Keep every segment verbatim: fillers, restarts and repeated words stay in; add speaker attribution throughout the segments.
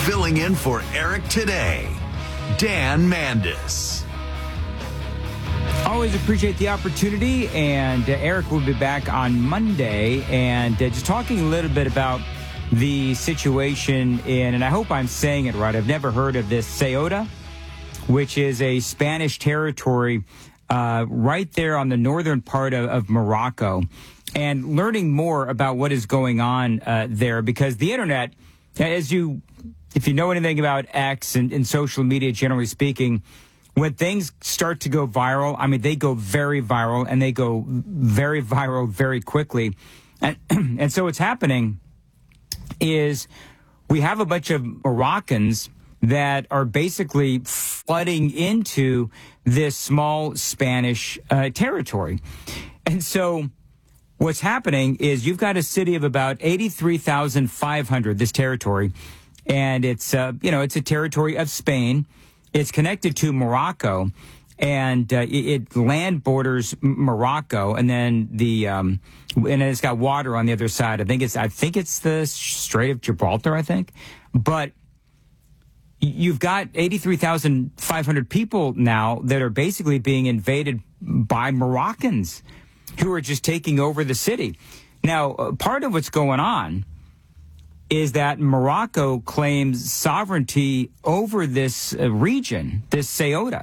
Speaker 1: Filling in for Eric today, Dan Mandis.
Speaker 2: Always appreciate the opportunity, and uh, Eric will be back on Monday, and uh, just talking a little bit about the situation in, and I hope I'm saying it right, I've never heard of this, Ceuta, which is a Spanish territory uh, right there on the northern part of, of Morocco, and learning more about what is going on uh, there, because the internet, as you, if you know anything about X and, and social media, generally speaking, when things start to go viral, I mean, they go very viral, and they go very viral very quickly. And, and so what's happening is we have a bunch of Moroccans that are basically flooding into this small Spanish uh, territory. And so what's happening is you've got a city of about eighty-three thousand five hundred, this territory, and it's, uh, you know, it's a territory of Spain. It's connected to Morocco, and uh, it, it land borders Morocco, and then the um, and it's got water on the other side. I think it's I think it's the Strait of Gibraltar. I think, but you've got eighty-three thousand five hundred people now that are basically being invaded by Moroccans who are just taking over the city. Now, uh, part of what's going on is that Morocco claims sovereignty over this uh, region, this Ceuta.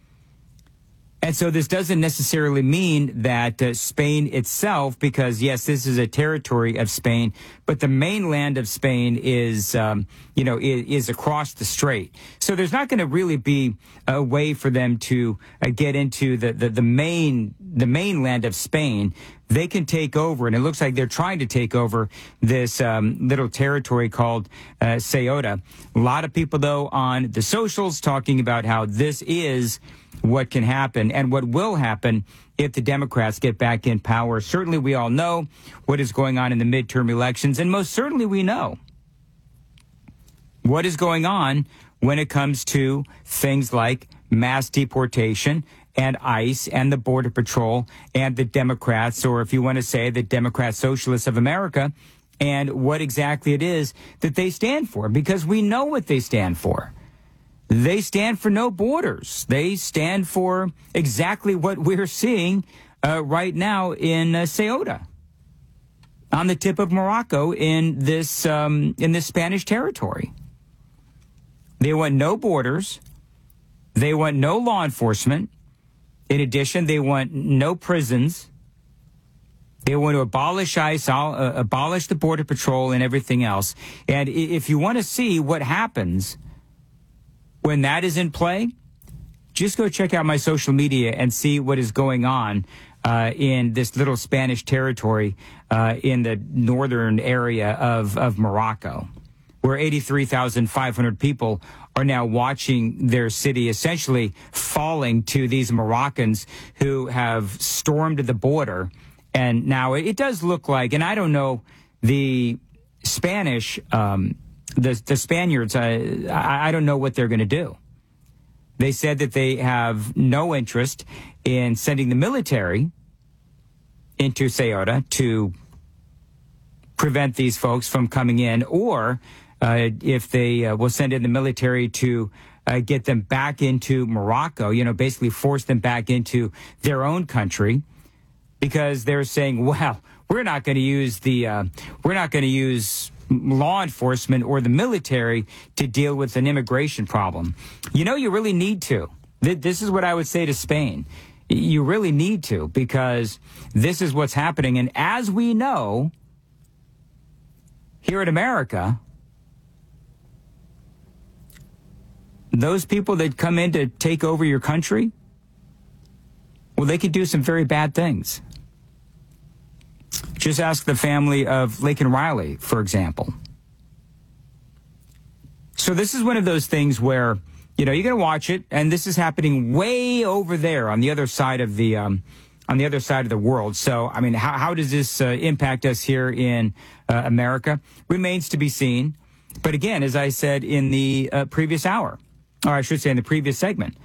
Speaker 2: And so this doesn't necessarily mean that uh, Spain itself, because, yes, this is a territory of Spain, but the mainland of Spain is, um, you know, is, is across the strait. So there's not going to really be a way for them to uh, get into the, the, the main the mainland of Spain. They can take over, and it looks like they're trying to take over this um, little territory called uh, Ceuta. A lot of people, though, on the socials talking about how this is what can happen and what will happen if the Democrats get back in power. Certainly, we all know what is going on in the midterm elections, and most certainly we know what is going on when it comes to things like mass deportation and ICE and the Border Patrol and the Democrats, or if you want to say the Democrat Socialists of America, and what exactly it is that they stand for, because we know what they stand for. They stand for no borders. They stand for exactly what we're seeing uh, right now in uh, Ceuta, on the tip of Morocco, in this um, in this Spanish territory. They want no borders. They want no law enforcement. In addition, they want no prisons. They want to abolish ICE, uh, abolish the Border Patrol and everything else. And if you want to see what happens when that is in play, just go check out my social media and see what is going on uh, in this little Spanish territory uh, in the northern area of, of Morocco, where eighty-three thousand five hundred people are now watching their city essentially falling to these Moroccans who have stormed the border. And now it does look like, and I don't know, the Spanish, um, the, the Spaniards, uh, I, I don't know what they're going to do. They said that they have no interest in sending the military into Ceuta to prevent these folks from coming in, or Uh, if they uh, will send in the military to uh, get them back into Morocco, you know, basically force them back into their own country, because they're saying, well, we're not going to use the, uh, we're not going to use law enforcement or the military to deal with an immigration problem. You know, you really need to. Th- this is what I would say to Spain. You really need to, because this is what's happening. And as we know, here in America, those people that come in to take over your country, well, they could do some very bad things. Just ask the family of Laken Riley, for example. So this is one of those things where, you know, you're going to watch it, and this is happening way over there on the other side of the um, on the other side of the world. So, I mean, how, how does this uh, impact us here in uh, America? Remains to be seen. But again, as I said in the uh, previous hour, or I should say in the previous segment,